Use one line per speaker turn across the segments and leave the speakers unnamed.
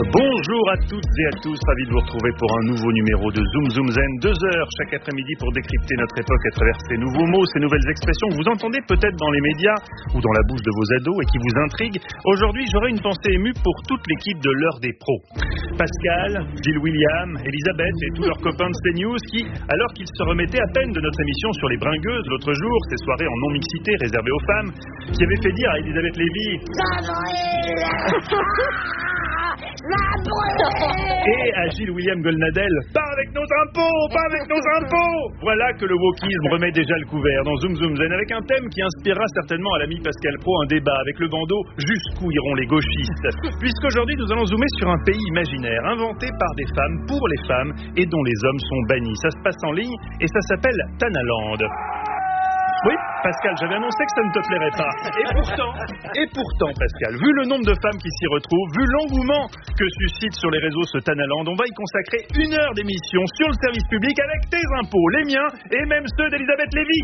Bonjour à toutes et à tous, ravi de vous retrouver pour un nouveau numéro de Zoom Zoom Zen. 2 heures chaque après-midi pour décrypter notre époque à travers ces nouveaux mots, ces nouvelles expressions que vous entendez peut-être dans les médias ou dans la bouche de vos ados et qui vous intriguent. Aujourd'hui, j'aurai une pensée émue pour toute l'équipe de l'heure des pros. Pascal, Gilles William, Elisabeth et tous leurs copains de CNews qui, alors qu'ils se remettaient à peine de notre émission sur les bringueuses l'autre jour, ces soirées en non-mixité réservées aux femmes, qui avaient fait dire à Elisabeth Lévy et à Gilles William Golnadel, pas avec nos impôts, pas avec nos impôts. Voilà que le wokisme remet déjà le couvert dans Zoom Zoom Zen avec un thème qui inspirera certainement à l'ami Pascal Pro un débat avec le bandeau jusqu'où iront les gauchistes. Puisqu'aujourd'hui nous allons zoomer sur un pays imaginaire inventé par des femmes pour les femmes et dont les hommes sont bannis. Ça se passe en ligne et ça s'appelle Tanaland. Oui, Pascal, j'avais annoncé que ça ne te plairait pas. Et pourtant, Pascal, vu le nombre de femmes qui s'y retrouvent, vu l'engouement que suscite sur les réseaux ce Tanaland, on va y consacrer 1 heure d'émission sur le service public avec tes impôts, les miens et même ceux d'Elisabeth Lévy.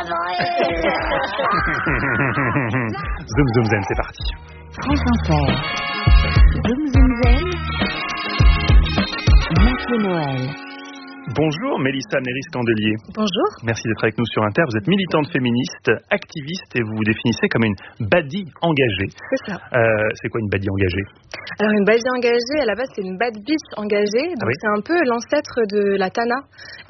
Zoom Zoom Zen, c'est parti.
France Inter. Zoom Zoom Zen. Mathieu Noël.
Bonjour Mélissa Méris-Candelier.
Bonjour.
Merci d'être avec nous sur Inter. Vous êtes militante féministe, activiste et vous vous définissez comme une baddie engagée.
C'est ça.
C'est quoi une baddie engagée ?
Alors une baddie engagée, à la base c'est une bad bitch engagée, donc c'est un peu l'ancêtre de la Tana.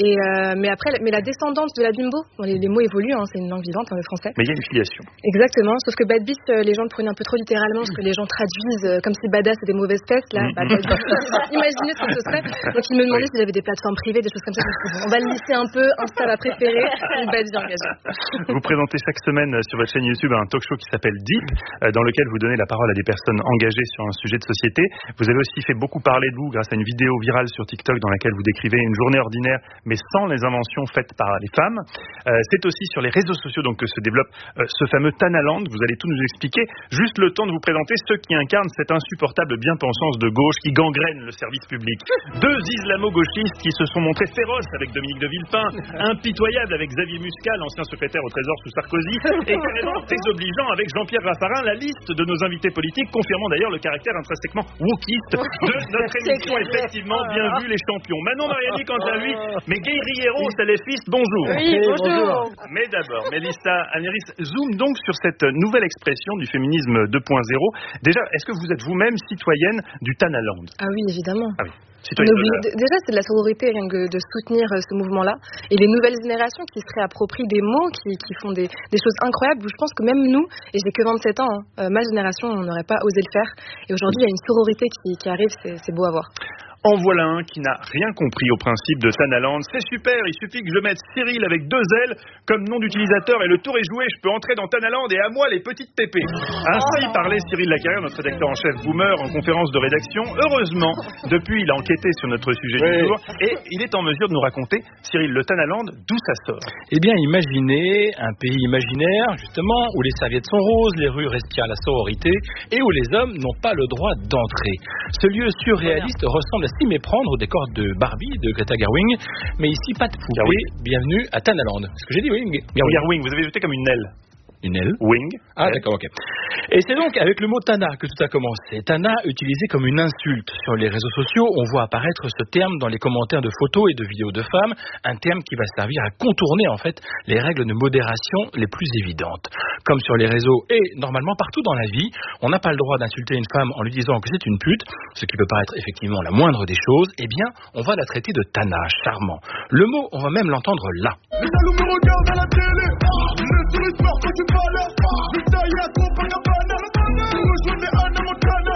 Mais la descendante de la Bimbo. Bon, les mots évoluent, hein, c'est une langue vivante, le français.
Mais il y a une filiation.
Exactement, sauf que bad bitch, les gens le prenaient un peu trop littéralement, parce que les gens traduisent comme si badass c'était des mauvaises pestes. Là, imaginez ce que ce serait. Donc ils me demandaient s'il y avait des plateformes privées, des choses comme ça. On va le lisser un peu, Insta ma préférée, une baddie engagée.
Vous présentez chaque semaine sur votre chaîne YouTube un talk show qui s'appelle Deep, dans lequel vous donnez la parole à des personnes engagées sur un sujet de société. Vous avez aussi fait beaucoup parler de vous grâce à une vidéo virale sur TikTok dans laquelle vous décrivez une journée ordinaire, mais sans les inventions faites par les femmes. C'est aussi sur les réseaux sociaux donc, que se développe ce fameux Tanaland. Vous allez tout nous expliquer. Juste le temps de vous présenter ceux qui incarnent cette insupportable bien-pensance de gauche qui gangrène le service public. 2 islamo-gauchistes qui se sont montrés féroces avec Dominique de Villepin, impitoyable avec Xavier Muscat, l'ancien secrétaire au Trésor sous Sarkozy, et carrément désobligeant avec Jean-Pierre Raffarin, la liste de nos invités politiques, confirmant d'ailleurs le caractère intrinsèquement wokiste de notre émission. Effectivement, bien vu les champions. Manon Mariani, quant à lui, mais Guerriero, salafiste, bonjour.
Oui, bonjour.
Mais d'abord, Mélissa Améris, zoom donc sur cette nouvelle expression du féminisme 2.0. Déjà, est-ce que vous êtes vous-même citoyenne du Tanaland ?
Ah oui, évidemment.
Ah oui.
Déjà, c'est de la sororité rien que de soutenir ce mouvement-là. Et les nouvelles générations qui se réapproprient des mots, qui font des choses incroyables. Je pense que même nous, et j'ai que 27 ans, ma génération, on n'aurait pas osé le faire. Et aujourd'hui, il y a une sororité qui arrive, c'est beau à voir.
En voilà un qui n'a rien compris au principe de Tanaland. C'est super, il suffit que je mette Cyril avec 2 L comme nom d'utilisateur et le tour est joué, je peux entrer dans Tanaland et à moi les petites pépées. Ainsi parlait Cyril Lacarrière, notre rédacteur en chef boomer en conférence de rédaction. Heureusement, depuis il a enquêté sur notre sujet du jour et il est en mesure de nous raconter, Cyril, le Tanaland, d'où ça sort.
Eh bien, imaginez un pays imaginaire, justement, où les serviettes sont roses, les rues respirent la sororité et où les hommes n'ont pas le droit d'entrer. Ce lieu surréaliste ressemble à s'y méprendre au décor de Barbie, de Greta Gerwig, mais ici, pas de poupée. Bienvenue à Tanaland. Ce que j'ai dit, oui,
Gerwig, vous avez jeté comme une aile.
Une aile.
Wing.
Ah, d'accord, ok. Et c'est donc avec le mot Tana que tout a commencé. Tana utilisé comme une insulte. Sur les réseaux sociaux, on voit apparaître ce terme dans les commentaires de photos et de vidéos de femmes, un terme qui va servir à contourner en fait les règles de modération les plus évidentes. Comme sur les réseaux et normalement partout dans la vie, on n'a pas le droit d'insulter une femme en lui disant que c'est une pute, ce qui peut paraître effectivement la moindre des choses, eh bien, on va la traiter de Tana, charmant. Le mot, on va même l'entendre là.
Les salauds me regardent à la télé, le touriste meurt quand tu parles, je taille la coupe à la banane, je rejoins des Anna Montana,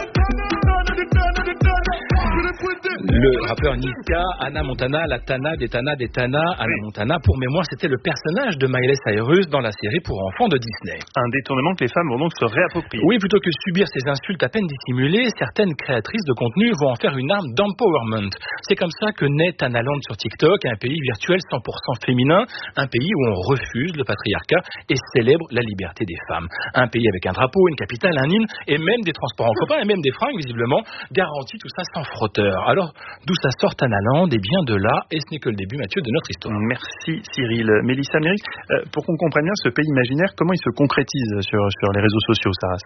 Le rappeur Niska, Anna Montana, la Tana, des Tana, Anna Montana, pour mémoire, c'était le personnage de Miley Cyrus dans la série pour enfants de Disney.
Un détournement que les femmes vont donc se réapproprier.
Oui, plutôt que subir ces insultes à peine dissimulées, certaines créatrices de contenu vont en faire une arme d'empowerment. C'est comme ça que naît Tanaland sur TikTok, un pays virtuel 100% féminin, un pays où on refuse le patriarcat et célèbre la liberté des femmes. Un pays avec un drapeau, une capitale, un hymne et même des transports en commun et même des fringues, visiblement, garantit tout ça sans frotteur. Alors, d'où ça sort Tanaland? Et bien de là, et ce n'est que le début, Mathieu, de notre histoire.
Merci Cyril. Mélissa Méris, pour qu'on comprenne bien ce pays imaginaire, comment il se concrétise sur les réseaux sociaux, ça